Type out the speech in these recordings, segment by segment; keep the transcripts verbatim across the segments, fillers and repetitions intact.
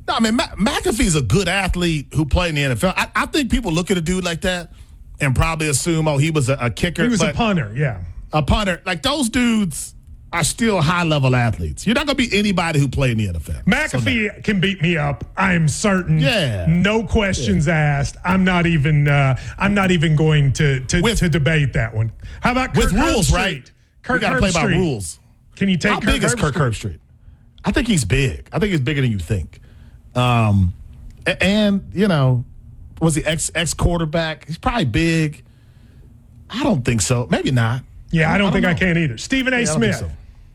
No, I mean, Ma- McAfee's a good athlete who played in the N F L. I, I think people look at a dude like that and probably assume, oh, he was a, a kicker. He was a punter, yeah. A punter. Like, those dudes are still high-level athletes. You're not going to be anybody who played in the N F L. McAfee so can beat me up. I'm certain. Yeah. No questions yeah. asked. I'm not even. Uh, I'm not even going to to, with, to debate that one. How about Kirk with rules, Herbstreit? right? Kirk you got to play by Herbstreit. rules. Can you take? How Kirk big is Kirk Herbstreit? I think he's big. I think he's bigger than you think. Um, and you know, was he ex ex quarterback? He's probably big. I don't think so. Maybe not. Yeah, I don't, I don't think know. I can either. Stephen A. Yeah, Smith. So.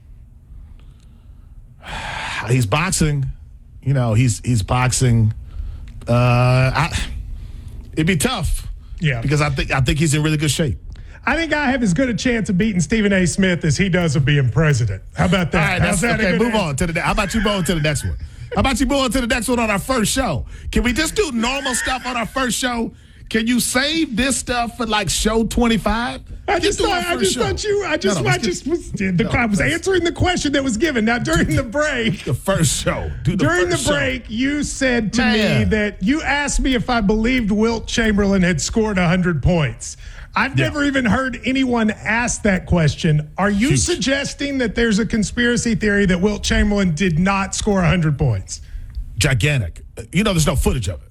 He's boxing. You know, he's he's boxing. Uh, I, it'd be tough. Yeah, because I think I think he's in really good shape. I think I have as good a chance of beating Stephen A. Smith as he does of being president. How about that? All right, that's, that okay, move answer? on to the. How about you move on to the next one? How about you move on to the next one on our first show? Can we just do normal stuff on our first show? Can you save this stuff for like show twenty-five? I just thought I just show. thought you I just no, no, I just was the no, I was answering the question that was given. Now during the break, the first show. Do the during first the break, show. you said to Man. me that you asked me if I believed Wilt Chamberlain had scored one hundred points. I've yeah. never even heard anyone ask that question. Are you Huge. suggesting that there's a conspiracy theory that Wilt Chamberlain did not score one hundred points? Gigantic. You know, there's no footage of it.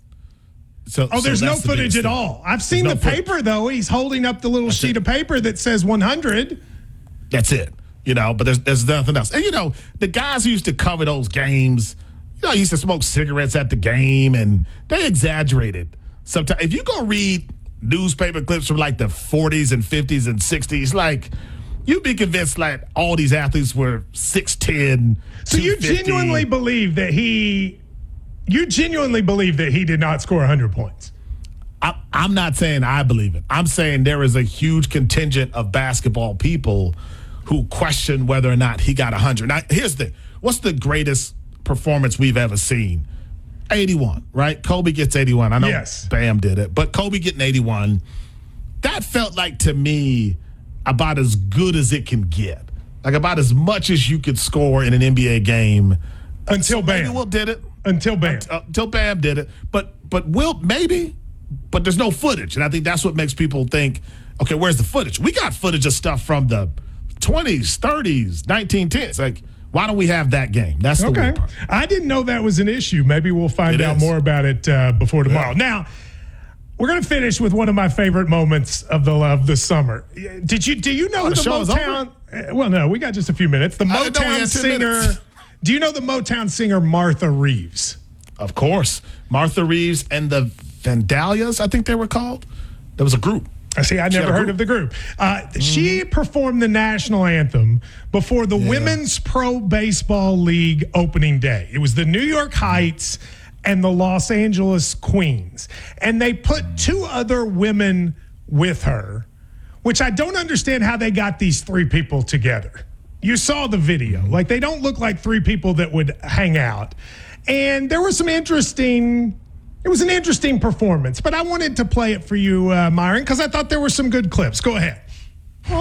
So, oh, there's so no footage at all. I've seen the paper, though. He's holding up the little that's sheet it. of paper that says one hundred. That's it. You know, but there's there's nothing else. And, you know, the guys who used to cover those games, you know, used to smoke cigarettes at the game, and they exaggerated. Sometimes, if you go read newspaper clips from, like, the forties and fifties and sixties, like, you'd be convinced, like, all these athletes were six ten, So you genuinely believe that he... You genuinely believe that he did not score one hundred points? I, I'm not saying I believe it. I'm saying there is a huge contingent of basketball people who question whether or not he got one hundred. Now, here's the thing. What's the greatest performance we've ever seen? eighty-one, right? Kobe gets eighty-one. I know yes. Bam did it, but Kobe getting eighty-one, that felt like, to me, about as good as it can get. Like, about as much as you could score in an N B A game. Until so Bam. Maybe Wilt did it. Until Bam. Uh, until Bam did it. But but Wilt, maybe, but there's no footage. And I think that's what makes people think, okay, where's the footage? We got footage of stuff from the twenties, thirties, nineteen tens. Like, why don't we have that game? That's the okay. weird part. I didn't know that was an issue. Maybe we'll find it out is. more about it uh, before tomorrow. Yeah. Now, we're going to finish with one of my favorite moments of the of the summer. Did you do you know oh, the, the Motown? Uh, well, no, we got just a few minutes. The I Motown singer. Do you know the Motown singer Martha Reeves? Of course. Martha Reeves and the Vandalias, I think they were called. There was a group. I see. I never heard of the group. Uh, mm-hmm. She performed the national anthem before the yeah. Women's Pro Baseball League opening day. It was the New York Heights and the Los Angeles Queens. And they put two other women with her, which I don't understand how they got these three people together. You saw the video. Like, they don't look like three people that would hang out. And there was some interesting, it was an interesting performance. But I wanted to play it for you, uh, Myron, because I thought there were some good clips. Go ahead.